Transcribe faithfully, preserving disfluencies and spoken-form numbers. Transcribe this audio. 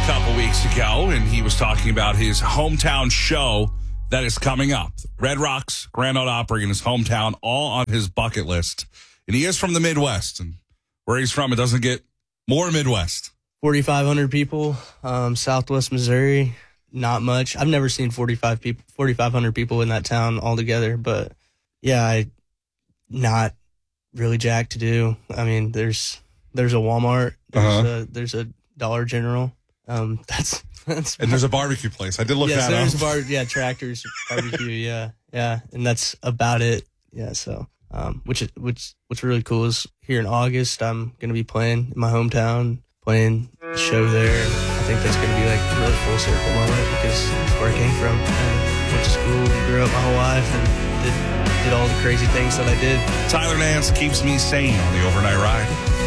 couple weeks ago, and he was talking about his hometown show that is coming up. Red Rocks, Grand Ole Opry in his hometown, all on his bucket list. And he is from the Midwest, and where he's from, it doesn't get more Midwest. forty-five hundred people, um, Southwest Missouri, not much. I've never seen forty-five people, forty-five hundred people in that town altogether, but yeah, I not really jack to do. I mean, there's there's a Walmart, there's, uh-huh. a, there's a Dollar General. Um, that's that's and there's a barbecue place. I did look yes, that there's up. a bar, yeah, Tractors Barbecue, yeah, yeah, and that's about it. Yeah, so um, which is which what's really cool is here in August I'm gonna be playing in my hometown, playing the show there. I think that's gonna be like a really full circle moment because it's where I came from. I went to school and grew up my whole life and did did all the crazy things that I did. Tyler Nance keeps me sane on the overnight ride.